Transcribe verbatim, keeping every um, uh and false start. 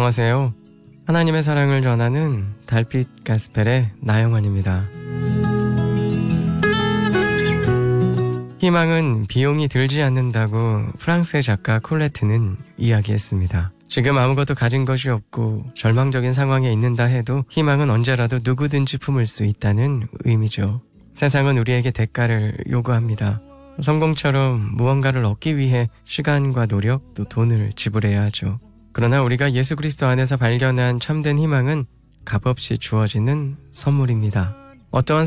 안녕하세요. 하나님의 사랑을 전하는 달빛 가스펠의 나영환입니다. 희망은 비용이 들지 않는다고 프랑스의 작가 콜레트는 이야기했습니다. 지금 아무것도 가진 것이 없고 절망적인 상황에 있는다 해도 희망은 언제라도 누구든지 품을 수 있다는 의미죠. 세상은 우리에게 대가를 요구합니다. 성공처럼 무언가를 얻기 위해 시간과 노력 또 돈을 지불해야 하죠. 그러나 우리가 예수 그리스도 안에서 발견한 참된 희망은 값없이 주어지는 선물입니다. 어떠한